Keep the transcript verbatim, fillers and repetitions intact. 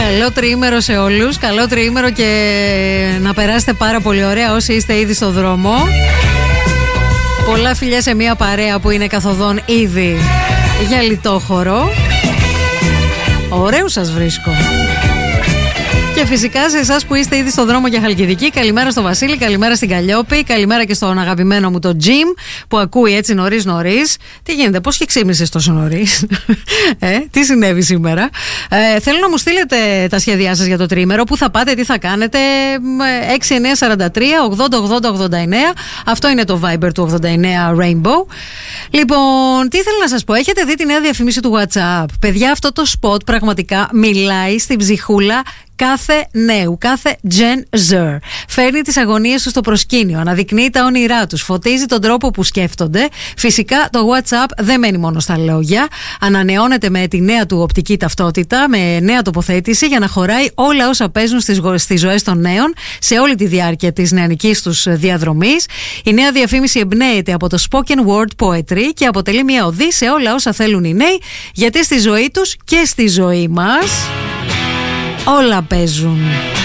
Καλό τριήμερο σε όλους. Καλό τριήμερο και να περάσετε πάρα πολύ ωραία όσοι είστε ήδη στο δρόμο. Πολλά φιλιά σε μια παρέα που είναι καθοδόν ήδη για λιτόχωρο. Ωραίους σας βρίσκω. Και φυσικά σε εσάς που είστε ήδη στον δρόμο για Χαλκιδική, καλημέρα στο Βασίλη, καλημέρα στην Καλλιόπη, καλημέρα και στον αγαπημένο μου το Jim που ακούει έτσι νωρίς νωρίς. Τι γίνεται, πώς και ξύπνησες τόσο νωρίς? ε, τι συνέβη σήμερα? Ε, θέλω να μου στείλετε τα σχέδιά σας για το τρίμερο, πού θα πάτε, τι θα κάνετε. έξι εννιά τέσσερα τρία ογδόντα ογδόντα ογδόντα εννέα. Αυτό είναι το Viber του ογδόντα εννέα Rainbow. Λοιπόν, τι ήθελα να σας πω, έχετε δει τη νέα διαφήμιση του WhatsApp? Παιδιά, αυτό το spot πραγματικά μιλάει στην ψυχούλα κάθε νέου, κάθε Gen Z. Φέρνει τις αγωνίες τους στο προσκήνιο, αναδεικνύει τα όνειρά τους, φωτίζει τον τρόπο που σκέφτονται. Φυσικά το WhatsApp δεν μένει μόνο στα λόγια. Ανανεώνεται με τη νέα του οπτική ταυτότητα, με νέα τοποθέτηση για να χωράει όλα όσα παίζουν στις, στις ζωές των νέων σε όλη τη διάρκεια της νεανικής τους διαδρομής. Η νέα διαφήμιση εμπνέεται από το spoken word poetry και αποτελεί μια οδή σε όλα όσα θέλουν οι νέοι, γιατί στη ζωή τους και στη ζωή μας όλα παίζουν.